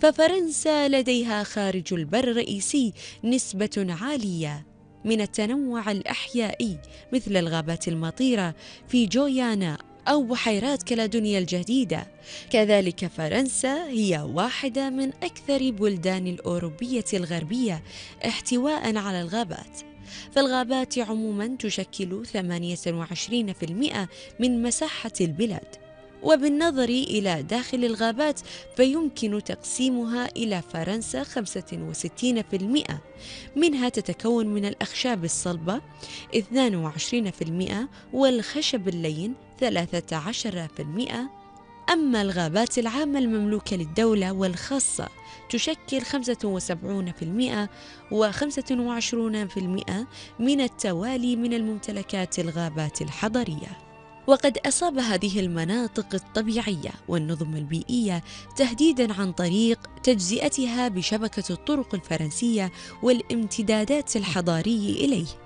ففرنسا لديها خارج البر الرئيسي نسبة عالية من التنوع الأحيائي مثل الغابات المطيرة في جويانا أو بحيرات كالادونيا الجديدة. كذلك فرنسا هي واحدة من أكثر البلدان الأوروبية الغربية احتواء على الغابات، فالغابات عموما تشكل 28% من مساحة البلاد. وبالنظر إلى داخل الغابات فيمكن تقسيمها إلى فرنسا 65% منها تتكون من الأخشاب الصلبة 22% والخشب اللين 13%. أما الغابات العامة المملوكة للدولة والخاصة تشكل 75% و25% من التوالي من الممتلكات الغابات الحضرية. وقد أصاب هذه المناطق الطبيعية والنظم البيئية تهديداً عن طريق تجزئتها بشبكة الطرق الفرنسية والامتدادات الحضارية إليه.